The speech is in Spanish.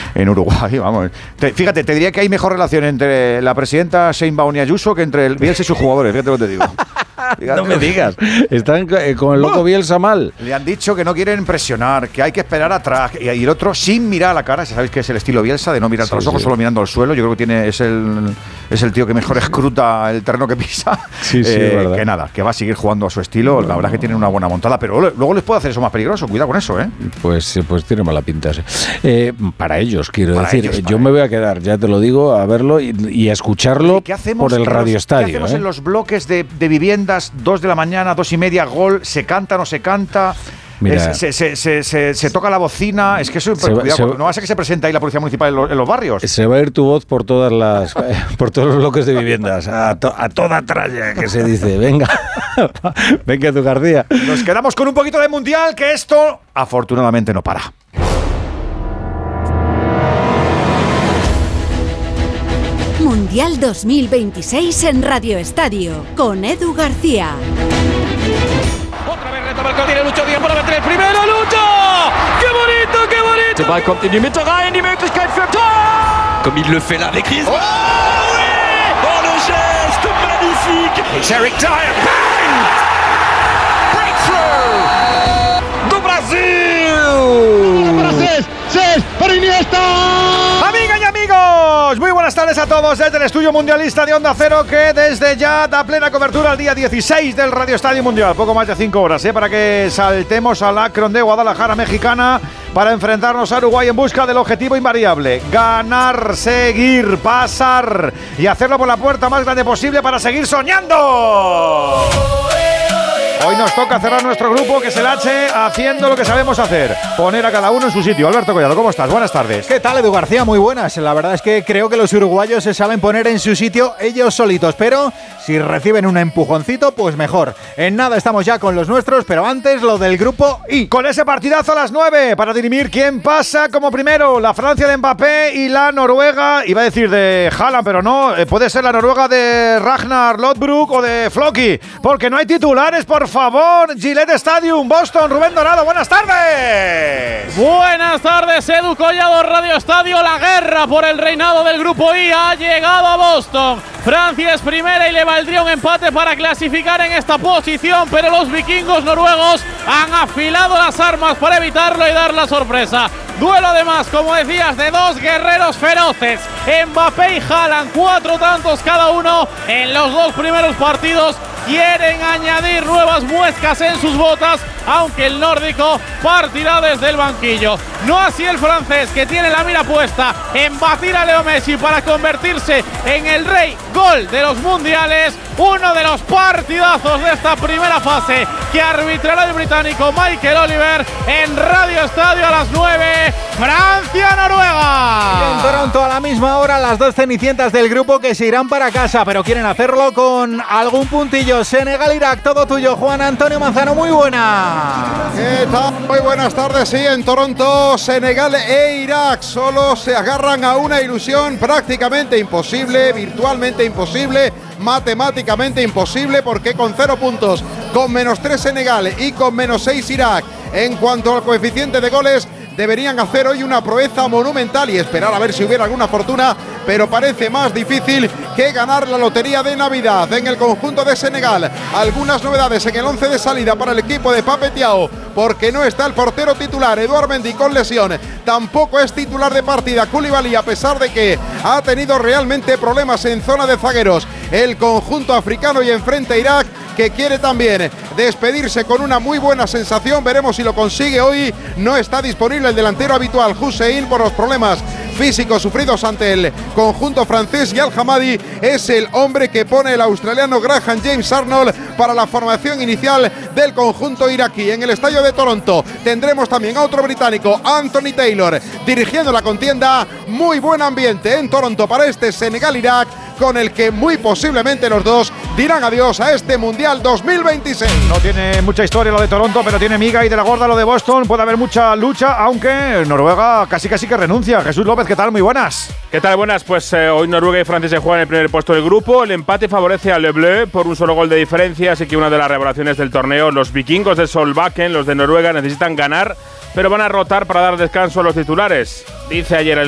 en Uruguay, vamos. Fíjate, te diría que hay mejor relación entre la presidenta Sheinbaum y Ayuso que entre el Bielsa y sus jugadores, fíjate lo que te digo. No me digas, están con el loco Bielsa mal. Le han dicho que no quieren presionar, que hay que esperar atrás, y el otro sin mirar a la cara. ¿Sabéis que es el estilo Bielsa de no mirar a los ojos, solo mirando al suelo? Yo creo que es el tío que mejor escruta el terreno que pisa. Sí, es verdad. Que nada, que va a seguir jugando a su estilo. La verdad es que tienen una buena montada, pero luego les puede hacer eso más peligroso. Cuidado con eso, ¿eh? Pues tiene mala pinta. Para ellos, quiero decir. Yo me voy a quedar, ya te lo digo, a verlo y a escucharlo por el radioestadio. ¿Qué hacemos en los bloques de viviendas? 2 de la mañana, 2:30, gol, se canta, no se canta. Mira, se toca la bocina. Es que eso, no va a ser que se presente ahí la policía municipal en los barrios. Se va a ir tu voz por todas las por todos los bloques de viviendas, a toda tralla, que se dice. Venga, venga tú, García. Nos quedamos con un poquito de mundial, que esto afortunadamente no para. Mundial 2026 en Radio Estadio, con Edu García. Otra vez retoma el que tiene Lucho Díaz para meter el primero. ¡Lucho! ¡Qué bonito, qué bonito! Der Ball kommt in die Mitte rein, die Möglichkeit für Tor! Comme il le fait là avec Griezmann. Oh oui! Oh le geste magnifique! It's Eric Dyer. Bang! Breakthrough! Do Brasil! Para Cés, para Iniesta. Amigas y amigos, muy buenas tardes a todos desde el estudio mundialista de Onda Cero, que desde ya da plena cobertura al día 16 del Radio Estadio Mundial. Poco más de 5 horas, para que saltemos al Akron de Guadalajara, mexicana, para enfrentarnos a Uruguay en busca del objetivo invariable: ganar, seguir, pasar y hacerlo por la puerta más grande posible para seguir soñando. Hoy nos toca cerrar nuestro grupo, que es el H, haciendo lo que sabemos hacer: poner a cada uno en su sitio. Alberto Collado, ¿cómo estás? Buenas tardes. ¿Qué tal, Edu García? Muy buenas. La verdad es que creo que los uruguayos se saben poner en su sitio ellos solitos, pero si reciben un empujoncito, pues mejor. En nada estamos ya con los nuestros, pero antes lo del grupo I. Con ese partidazo a las 9 para dirimir quién pasa como primero: la Francia de Mbappé y la Noruega, iba a decir de Haaland, pero no, puede ser la Noruega de Ragnar Lodbrok o de Floki, porque no hay titulares, por favor. Gillette Stadium, Boston, Rubén Dorado, buenas tardes. Buenas tardes, Edu Collado, Radio Estadio. La guerra por el reinado del grupo I ha llegado a Boston. Francia es primera y le valdría un empate para clasificar en esta posición, pero los vikingos noruegos han afilado las armas para evitarlo y dar la sorpresa. Duelo además, como decías, de dos guerreros feroces: Mbappé y Haaland, 4 tantos cada uno en los 2 primeros partidos. Quieren añadir nuevas muescas en sus botas, aunque el nórdico partirá desde el banquillo. No así el francés, que tiene la mira puesta en batir a Leo Messi para convertirse en el rey gol de los mundiales. Uno de los partidazos de esta primera fase que arbitrará el británico Michael Oliver en Radio Estadio a las 9. Francia-Noruega. Y en Toronto a la misma hora, las 2 cenicientas del grupo que se irán para casa, pero quieren hacerlo con algún puntillo. Senegal-Irak, todo tuyo, Juan Antonio Manzano, muy buena. ¿Qué tal? Muy buenas tardes. Sí, en Toronto, Senegal e Irak solo se agarran a una ilusión prácticamente imposible, virtualmente imposible, matemáticamente imposible, porque con 0 puntos, con -3 Senegal y con -6 Irak en cuanto al coeficiente de goles, deberían hacer hoy una proeza monumental y esperar a ver si hubiera alguna fortuna, pero parece más difícil que ganar la lotería de Navidad en el conjunto de Senegal. Algunas novedades en el 11 de salida para el equipo de Pape Thiaw, porque no está el portero titular, Edouard Mendy, con lesión. Tampoco es titular de partida Koulibaly, a pesar de que ha tenido realmente problemas en zona de zagueros el conjunto africano, y enfrente a Irak, que quiere también despedirse con una muy buena sensación. Veremos si lo consigue hoy. No está disponible el delantero habitual Hussein por los problemas físicos sufridos ante el conjunto francés, y Al-Hamadi es el hombre que pone el australiano Graham James Arnold para la formación inicial del conjunto iraquí. En el estadio de Toronto tendremos también a otro británico, Anthony Taylor, dirigiendo la contienda. Muy buen ambiente en Toronto para este Senegal-Irak, con el que muy posiblemente los dos dirán adiós a este Mundial 2026. No tiene mucha historia lo de Toronto, pero tiene miga, y de la gorda lo de Boston. Puede haber mucha lucha, aunque Noruega casi que renuncia. Jesús López, ¿qué tal? Muy buenas. ¿Qué tal? Buenas. Pues hoy Noruega y Francia se juegan el primer puesto del grupo. El empate favorece a Le Bleu por un solo gol de diferencia, así que una de las revelaciones del torneo. Los vikingos de Solbakken, los de Noruega, necesitan ganar, pero van a rotar para dar descanso a los titulares. Dice ayer el